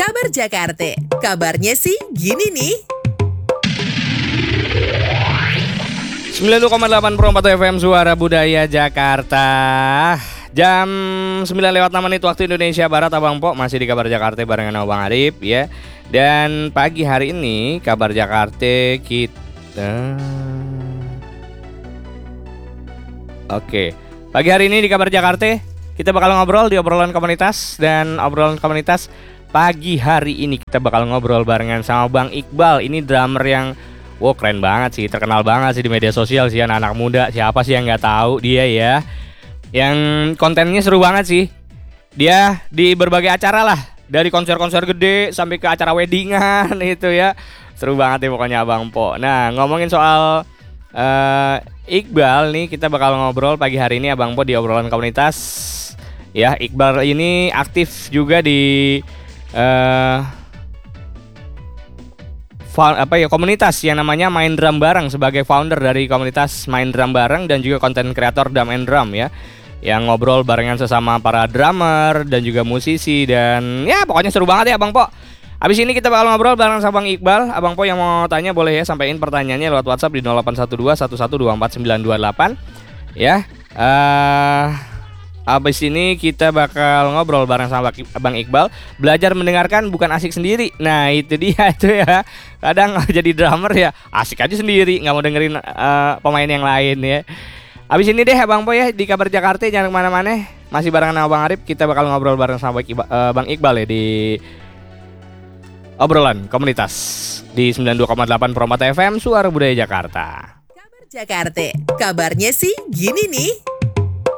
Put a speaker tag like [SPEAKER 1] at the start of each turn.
[SPEAKER 1] Kabar Jakarta. Kabarnya sih gini nih.
[SPEAKER 2] 92,8 FM Suara Budaya Jakarta. Jam 9:06 waktu Indonesia Barat, Abang Po masih di Kabar Jakarta barengan Abang Arif ya. Dan pagi hari ini Kabar Jakarta kita pagi hari ini di Kabar Jakarta kita bakal ngobrol di obrolan komunitas. Dan obrolan komunitas pagi hari ini kita bakal ngobrol barengan sama Bang Iqbal. Ini drummer yang keren banget sih, terkenal banget sih di media sosial sih, anak-anak muda. Siapa sih yang nggak tahu dia ya? Yang kontennya seru banget sih. Dia di berbagai acara lah, dari konser-konser gede sampai ke acara weddingan itu ya. Seru banget ya pokoknya Abang Po. Nah, ngomongin soal Iqbal nih, kita bakal ngobrol pagi hari ini Abang Po di obrolan komunitas. Ya, Iqbal ini aktif juga di komunitas yang namanya Main Drum Bareng, sebagai founder dari komunitas Main Drum Bareng dan juga konten kreator Drum and Drum ya, yang ngobrol barengan sesama para drummer dan juga musisi. Dan ya pokoknya seru banget ya Abang Po. Abis ini kita bakal ngobrol bareng sama Bang Iqbal. Abang Po yang mau tanya boleh ya sampaikan pertanyaannya lewat WhatsApp di 0812 1124 928 ya. Abis ini kita bakal ngobrol bareng sama Bang Iqbal. Belajar mendengarkan bukan asik sendiri. Nah itu dia itu ya. Kadang jadi drummer ya asik aja sendiri, gak mau dengerin pemain yang lain ya. Abis ini deh Bang Po ya di Kabar Jakarta, jangan kemana-mana. Masih barengan sama Bang Arif. Kita bakal ngobrol bareng sama Bang Iqbal ya di obrolan komunitas di 92,8 FM Suara Budaya Jakarta.
[SPEAKER 1] Kabar Jakarta. Kabarnya sih gini nih.